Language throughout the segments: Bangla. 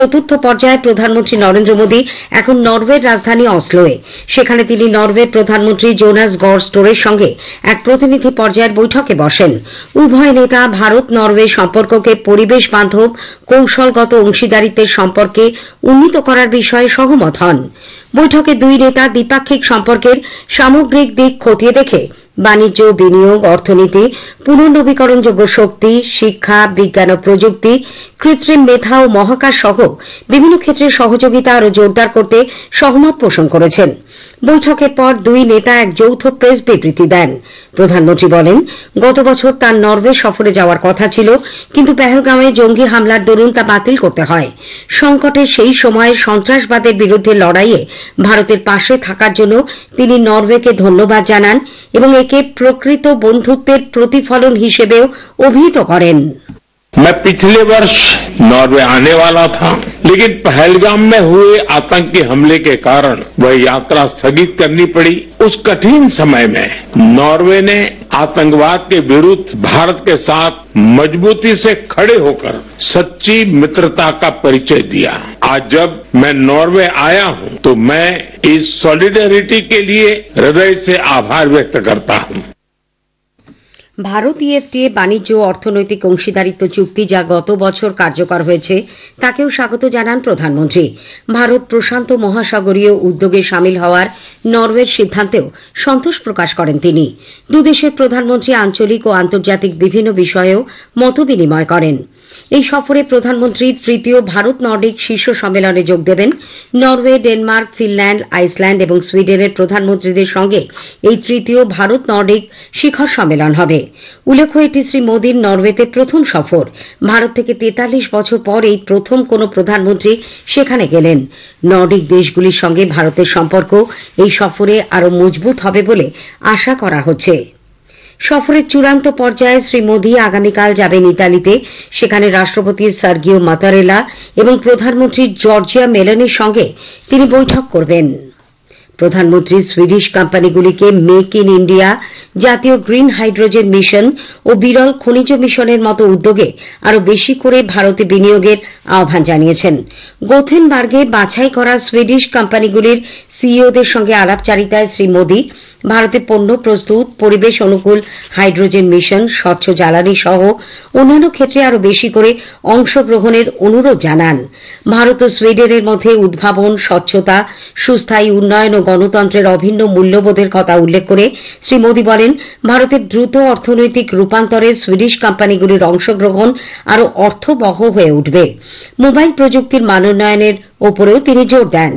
চতুর্থ পর্যায়ে প্রধানমন্ত্রী নরেন্দ্র মোদী এখন নরওয়ের রাজধানী অসলোয়। সেখানে তিনি নরওয়ের প্রধানমন্ত্রী জোনাস গর স্টোরের সঙ্গে এক প্রতিনিধি পর্যায়ের বৈঠকে বসেন। উভয় নেতা ভারত নরওয়ে সম্পর্ককে পরিবেশ বান্ধব কৌশলগত অংশীদারিত্বের সম্পর্কে উন্নীত করার বিষয়ে সহমত হন। বৈঠকে দুই নেতা দ্বিপাক্ষিক সম্পর্কের সামগ্রিক দিক খতিয়ে দেখে বাণিজ্য, বিনিয়োগ, অর্থনীতি, পুনর্নবীকরণযোগ্য শক্তি, শিক্ষা, বিজ্ঞান ও প্রযুক্তি, কৃত্রিম মেধা ও মহাকাশ সহ বিভিন্ন ক্ষেত্রে সহযোগিতা আরও জোরদার করতে সহমত পোষণ করেছেন। বৈঠকের পর দুই নেতা এক যৌথ প্রেস বিবৃতি দেন। প্রধানমন্ত্রী বলেন, গত বছর তার নরওয়ে সফরে যাওয়ার কথা ছিল, কিন্তু পেহেলগাঁওয়ে জঙ্গি হামলার দরুন তা বাতিল করতে হয়। সংকটের সেই সময়ে সন্ত্রাসবাদের বিরুদ্ধে লড়াইয়ে ভারতের পাশে থাকার জন্য তিনি নরওয়েকে ধন্যবাদ জানান এবং একে প্রকৃত বন্ধুত্বের প্রতিফলন হিসেবেও অভিহিত করেন। मैं पिछले वर्ष नॉर्वे आने वाला था, लेकिन पहलगाम में हुए आतंकी हमले के कारण वह यात्रा स्थगित करनी पड़ी। उस कठिन समय में नॉर्वे ने आतंकवाद के विरुद्ध भारत के साथ मजबूती से खड़े होकर सच्ची मित्रता का परिचय दिया। आज जब मैं नॉर्वे आया हूं, तो मैं इस सॉलिडेरिटी के लिए हृदय से आभार व्यक्त करता हूं। ভারত ইএফটিএ বাণিজ্য ও অর্থনৈতিক অংশীদারিত্ব চুক্তি যা গত বছর কার্যকর হয়েছে তাকেও স্বাগত জানান প্রধানমন্ত্রী। ভারত প্রশান্ত মহাসাগরীয় উদ্যোগে সামিল হওয়ার নরওয়ের সিদ্ধান্তেও সন্তোষ প্রকাশ করেন তিনি। দুদেশের প্রধানমন্ত্রী আঞ্চলিক ও আন্তর্জাতিক বিভিন্ন বিষয়েও মতবিনিময় করেন। এই সফরে প্রধানমন্ত্রী তৃতীয় ভারত নর্ডিক শীর্ষ সম্মেলনে যোগ দেবেন। নরওয়ে, ডেনমার্ক, ফিনল্যান্ড, আইসল্যান্ড এবং সুইডেনের প্রধানমন্ত্রীদের সঙ্গে এই তৃতীয় ভারত নর্ডিক শিখর সম্মেলন হবে। উল্লেখ্য, এটি শ্রী মোদীর নরওয়েতে প্রথম সফর। ভারত থেকে 43 বছর পর এই প্রথম কোন প্রধানমন্ত্রী সেখানে গেলেন। নর্ডিক দেশগুলির সঙ্গে ভারতের সম্পর্ক এই সফরে আরও মজবুত হবে বলে আশা করা হচ্ছে। সফরের চূড়ান্ত পর্যায়ে শ্রী মোদী আগামীকাল যাবেন ইতালিতে। সেখানে রাষ্ট্রপতি সার্গিও মাতারেলা এবং প্রধানমন্ত্রী জর্জিয়া মেলোনির সঙ্গে তিনি বৈঠক করবেন। প্রধানমন্ত্রী সুইডিশ কোম্পানিগুলিকে মেক ইন ইন্ডিয়া, জাতীয় গ্রিন হাইড্রোজেন মিশন ও বিরল খনিজ মিশনের মতো উদ্যোগে আরও বেশি করে ভারতে বিনিয়োগের আহ্বান জানিয়েছেন। গোথেনবার্গে বাছাই করা সুইডিশ কোম্পানিগুলির সিইওদের সঙ্গে আলাপচারিতায় শ্রী মোদী ভারতে পণ্য প্রস্তুত, পরিবেশ অনুকূল হাইড্রোজেন মিশন, স্বচ্ছ জ্বালানি সহ অন্যান্য ক্ষেত্রে আরও বেশি করে অংশগ্রহণের অনুরোধ জানান। ভারত ও সুইডেনের মধ্যে উদ্ভাবন, স্বচ্ছতা, সুস্থায়ী উন্নয়ন ও গণতন্ত্রের অভিন্ন মূল্যবোধের কথা উল্লেখ করে শ্রী মোদী বলেন, ভারতের দ্রুত অর্থনৈতিক রূপান্তরে সুইডিশ কোম্পানিগুলির অংশগ্রহণ আরও অর্থবহ হয়ে উঠবে। মোবাইল প্রযুক্তির মানোন্নয়নের ওপরেও তিনি জোর দেন।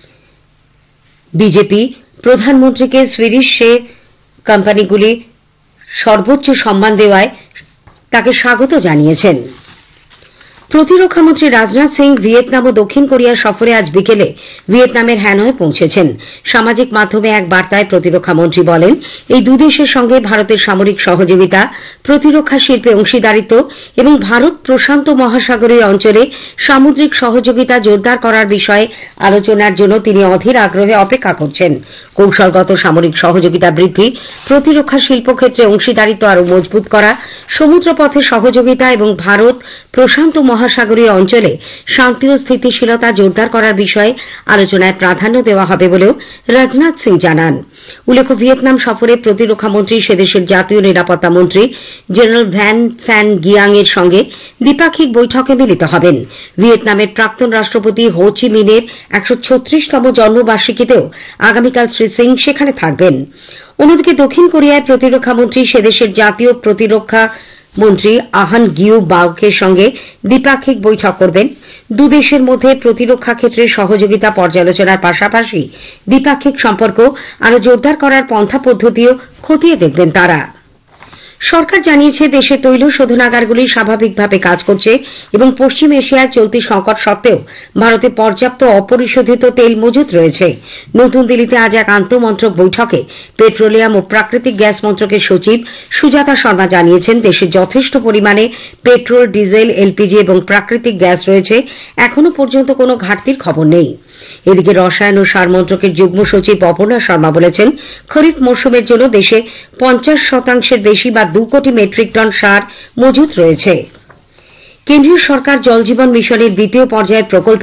বিজেপি প্রধানমন্ত্রীকে সুইডিশ কোম্পানিগুলি সর্বোচ্চ সম্মান দেওয়ায় তাকে স্বাগত জানিয়েছেন। প্রতিরক্ষামন্ত্রী রাজনাথ সিং ভিয়েতনাম ও দক্ষিণ কোরিয়া সফরে আজ বিকেলে ভিয়েতনামের হ্যানয়ে পৌঁছেছেন। সামাজিক মাধ্যমে এক বার্তায় প্রতিরক্ষামন্ত্রী বলেন, এই দুদেশের সঙ্গে ভারতের সামরিক সহযোগিতা, প্রতিরক্ষা শিল্পে অংশীদারিত্ব এবং ভারত প্রশান্ত মহাসাগরীয় অঞ্চলে সামুদ্রিক সহযোগিতা জোরদার করার বিষয়ে আলোচনার জন্য তিনি অধীর আগ্রহে অপেক্ষা করছেন। কৌশলগত সামরিক সহযোগিতা বৃদ্ধি, প্রতিরক্ষা শিল্পক্ষেত্রে অংশীদারিত্ব আরও মজবুত করা, সমুদ্রপথে সহযোগিতা এবং ভারত প্রশান্ত মহাসাগরীয় অঞ্চলে শান্তি ও স্থিতিশীলতা জোরদার করার বিষয়ে আলোচনায় প্রাধান্য দেওয়া হবে বলেও রাজনাথ সিং জানান। উল্লেখ্য, ভিয়েতনাম সফরে প্রতিরক্ষামন্ত্রী সেদেশের জাতীয় নিরাপত্তা মন্ত্রী জেনারেল ভ্যান ফ্যান গিয়াং এর সঙ্গে দ্বিপাক্ষিক বৈঠকে মিলিত হবেন। ভিয়েতনামের প্রাক্তন রাষ্ট্রপতি হো চি মিনের 136তম জন্মবার্ষিকীতেও আগামীকাল শ্রী সিং সেখানে থাকবেন। অন্যদিকে দক্ষিণ কোরিয়ায় প্রতিরক্ষামন্ত্রী সেদেশের জাতীয় প্রতিরক্ষা মন্ত্রী আহান গিউ বাওকের সঙ্গে দ্বিপাক্ষিক বৈঠক করবেন। দুদেশের মধ্যে প্রতিরক্ষা ক্ষেত্রে সহযোগিতা পর্যালোচনার পাশাপাশি দ্বিপাক্ষিক সম্পর্ক আরও জোরদার করার পন্থা পদ্ধতিও খতিয়ে দেখবেন তারা। সরকার জানিয়েছে, দেশের তৈল শোধনাগারগুলি স্বাভাবিকভাবে কাজ করছে এবং পশ্চিম এশিয়ায় চলতি সংকট সত্ত্বেও ভারতে পর্যাপ্ত অপরিশোধিত তেল মজুত রয়েছে। নতুন দিল্লিতে আজ এক আন্তঃমন্ত্রক বৈঠকে পেট্রোলিয়াম ও প্রাকৃতিক গ্যাস মন্ত্রকের সচিব সুজাতা শর্মা জানিয়েছেন, দেশে যথেষ্ট পরিমাণে পেট্রোল, ডিজেল, এলপিজি এবং প্রাকৃতিক গ্যাস রয়েছে। এখনও পর্যন্ত কোনো ঘাটতির খবর নেই। এদিকে রসায়ন ও সার মন্ত্রকের যুগ্ম সচিব অপর্ণা শর্মা বলেছেন, খরিফ মৌসুমের জন্য দেশে 50% বেশি বা 2 কোটি মেট্রিক টন সার মজুত রয়েছে। কেন্দ্রীয় সরকার জল জীবন মিশনের দ্বিতীয় পর্যায়ের প্রকল্প